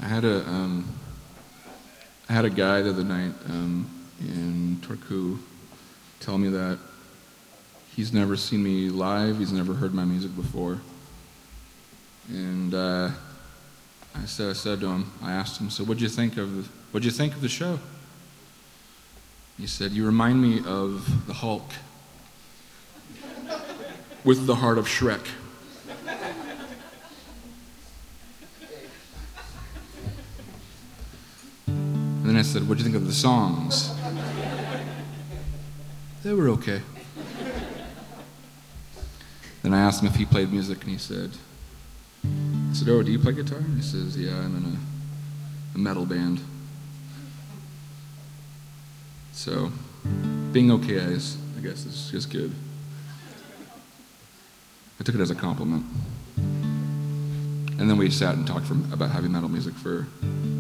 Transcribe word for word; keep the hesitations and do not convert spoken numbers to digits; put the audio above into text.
had a um, I had a guy the other night um, in Turku tell me that he's never seen me live, he's never heard my music before. And uh, I said, I said to him, I asked him, so what'd you think of what'd you think of the show? He said, you remind me of the Hulk with the heart of Shrek. And then I said, what'd you think of the songs? They were okay. Then I asked him if he played music, and he said, I said, oh, do you play guitar? And he says, yeah, I'm in a, a metal band. So, being okay is, I guess, is just good. I took it as a compliment. And then we sat and talked for, about heavy metal music for